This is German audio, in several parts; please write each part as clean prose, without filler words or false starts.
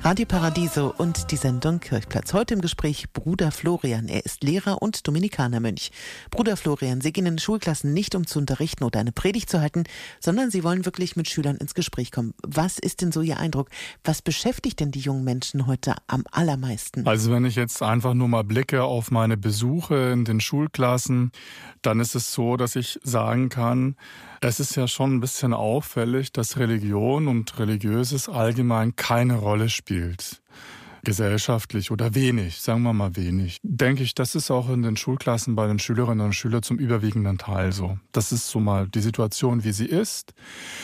Radio Paradiso und die Sendung Kirchplatz. Heute im Gespräch Bruder Florian. Er ist Lehrer und Dominikanermönch. Bruder Florian, Sie gehen in Schulklassen nicht, um zu unterrichten oder eine Predigt zu halten, sondern Sie wollen wirklich mit Schülern ins Gespräch kommen. Was ist denn so Ihr Eindruck? Was beschäftigt denn die jungen Menschen heute am allermeisten? Also wenn ich jetzt einfach nur mal blicke auf meine Besuche in den Schulklassen, dann ist es so, dass ich sagen kann, es ist ja schon ein bisschen auffällig, dass Religion und Religiöses allgemein keine Rolle spielt. Gesellschaftlich oder wenig, sagen wir mal wenig. Denke ich, das ist auch in den Schulklassen bei den Schülerinnen und Schülern zum überwiegenden Teil so. Das ist so mal die Situation, wie sie ist.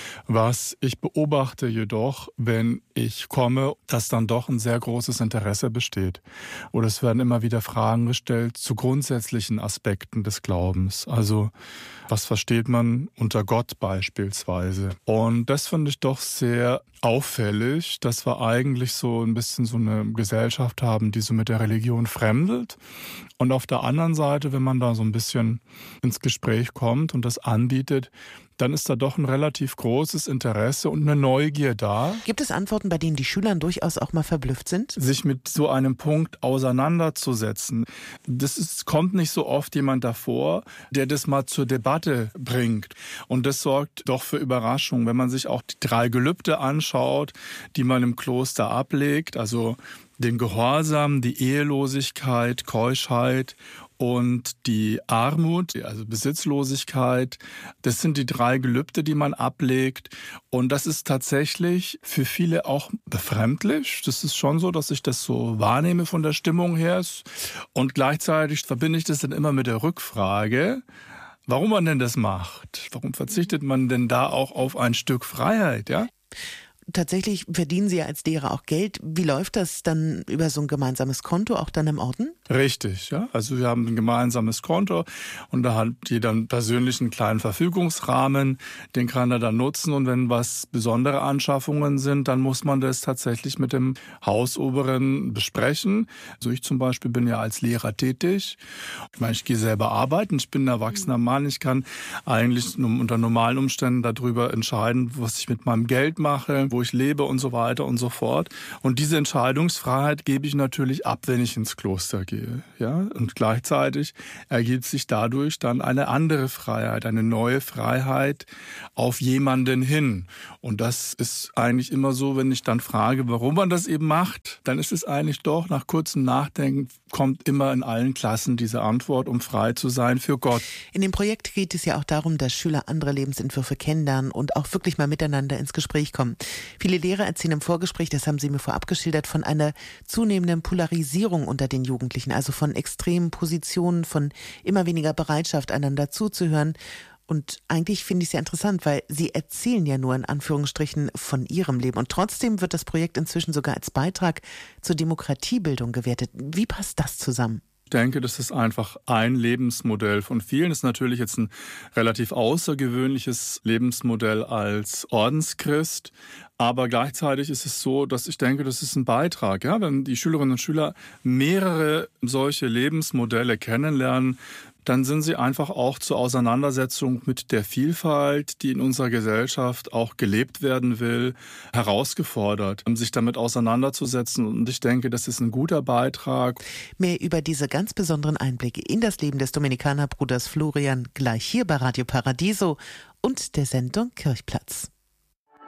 Was ich beobachte jedoch, wenn ich komme, dass dann doch ein sehr großes Interesse besteht. Oder es werden immer wieder Fragen gestellt zu grundsätzlichen Aspekten des Glaubens. Also, was versteht man unter Gott beispielsweise? Und das finde ich doch sehr auffällig, dass wir eigentlich so ein bisschen so eine Gesellschaft haben, die so mit der Religion fremdelt. Und auf der anderen Seite, wenn man da so ein bisschen ins Gespräch kommt und das anbietet, dann ist da doch ein relativ großes Interesse und eine Neugier da. Gibt es Antworten, bei denen die Schüler durchaus auch mal verblüfft sind? Sich mit so einem Punkt auseinanderzusetzen. Kommt nicht so oft jemand davor, der das mal zur Debatte bringt. Und das sorgt doch für Überraschung. Wenn man sich auch die 3 Gelübde anschaut, die man im Kloster ablegt, also den Gehorsam, die Ehelosigkeit, Keuschheit und die Armut, also Besitzlosigkeit, das sind die 3 Gelübde, die man ablegt. Und das ist tatsächlich für viele auch befremdlich. Das ist schon so, dass ich das so wahrnehme von der Stimmung her. Und gleichzeitig verbinde ich das dann immer mit der Rückfrage, warum man denn das macht. Warum verzichtet man denn da auch auf ein Stück Freiheit, ja? Tatsächlich verdienen Sie ja als Lehrer auch Geld. Wie läuft das dann über so ein gemeinsames Konto, auch dann im Orden? Richtig, ja. Also wir haben ein gemeinsames Konto und da hat jeder einen persönlichen kleinen Verfügungsrahmen, den kann er dann nutzen. Und wenn was besondere Anschaffungen sind, dann muss man das tatsächlich mit dem Hausoberen besprechen. Also ich zum Beispiel bin ja als Lehrer tätig. Ich meine, ich gehe selber arbeiten, ich bin ein erwachsener Mann. Ich kann eigentlich unter normalen Umständen darüber entscheiden, was ich mit meinem Geld mache, wo ich lebe und so weiter und so fort. Und diese Entscheidungsfreiheit gebe ich natürlich ab, wenn ich ins Kloster gehe. Ja? Und gleichzeitig ergibt sich dadurch dann eine andere Freiheit, eine neue Freiheit auf jemanden hin. Und das ist eigentlich immer so, wenn ich dann frage, warum man das eben macht, dann ist es eigentlich doch, nach kurzem Nachdenken, kommt immer in allen Klassen diese Antwort, um frei zu sein für Gott. In dem Projekt geht es ja auch darum, dass Schüler andere Lebensentwürfe kennenlernen und auch wirklich mal miteinander ins Gespräch kommen. Viele Lehrer erzählen im Vorgespräch, das haben Sie mir vorab geschildert, von einer zunehmenden Polarisierung unter den Jugendlichen, also von extremen Positionen, von immer weniger Bereitschaft, einander zuzuhören. Und eigentlich finde ich es ja interessant, weil Sie erzählen ja nur in Anführungsstrichen von Ihrem Leben. Und trotzdem wird das Projekt inzwischen sogar als Beitrag zur Demokratiebildung gewertet. Wie passt das zusammen? Ich denke, das ist einfach ein Lebensmodell von vielen. Das ist natürlich jetzt ein relativ außergewöhnliches Lebensmodell als Ordenschrist. Aber gleichzeitig ist es so, dass ich denke, das ist ein Beitrag. Ja? Wenn die Schülerinnen und Schüler mehrere solche Lebensmodelle kennenlernen, dann sind sie einfach auch zur Auseinandersetzung mit der Vielfalt, die in unserer Gesellschaft auch gelebt werden will, herausgefordert, um sich damit auseinanderzusetzen. Und ich denke, das ist ein guter Beitrag. Mehr über diese ganz besonderen Einblicke in das Leben des Dominikanerbruders Florian gleich hier bei Radio Paradiso und der Sendung Kirchplatz.